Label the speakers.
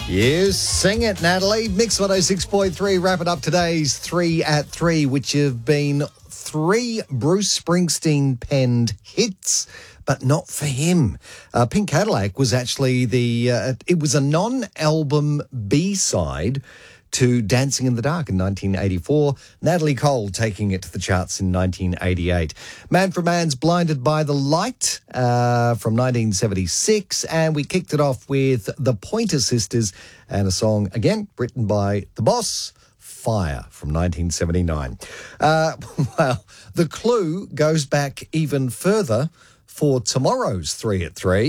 Speaker 1: You sing it, Natalie. Mix 106.3, wrapping up today's 3 at 3, which have been 3 Bruce Springsteen penned hits, but not for him. Pink Cadillac was actually it was a non-album B-side to Dancing in the Dark in 1984. Natalie Cole taking it to the charts in 1988. Man for Man's Blinded by the Light from 1976. And we kicked it off with the Pointer Sisters and a song, again, written by the boss, Fire, from 1979. Well, the clue goes back even further for tomorrow's 3 at 3.